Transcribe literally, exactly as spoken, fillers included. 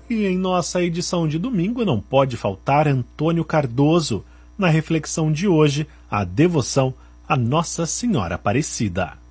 E em nossa edição de domingo não pode faltar Antônio Cardoso, na reflexão de hoje, a devoção a Nossa Senhora Aparecida.